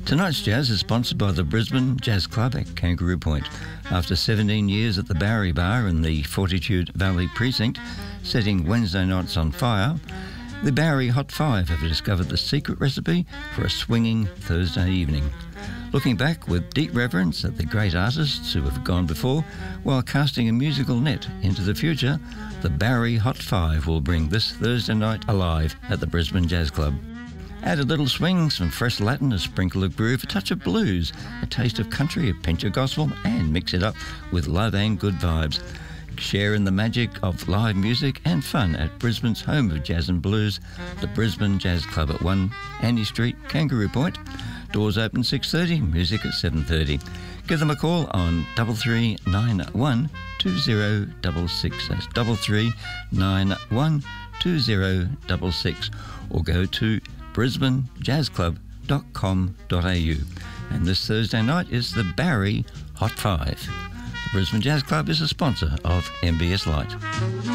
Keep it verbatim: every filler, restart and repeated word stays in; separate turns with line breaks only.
Tonight's jazz is sponsored by the Brisbane Jazz Club at Kangaroo Point. After seventeen years at the Bowery Bar in the Fortitude Valley Precinct, setting Wednesday nights on fire, the Bowery Hot Five have discovered the secret recipe for a swinging Thursday evening. Looking back with deep reverence at the great artists who have gone before, while casting a musical net into the future, the Bowery Hot Five will bring this Thursday night alive at the Brisbane Jazz Club. Add a little swing, some fresh Latin, a sprinkle of groove, a touch of blues, a taste of country, a pinch of gospel, and mix it up with love and good vibes. Share in the magic of live music and fun at Brisbane's home of jazz and blues, the Brisbane Jazz Club at one Andy Street, Kangaroo Point. Doors open six thirty, music at seven thirty. Give them a call on double three nine one two zero six six. That's double three nine one two zero six six, or go to brisbane jazz club dot com dot a u. And this Thursday night is the Bowery Hot Five. The Brisbane Jazz Club is a sponsor of M B S Light.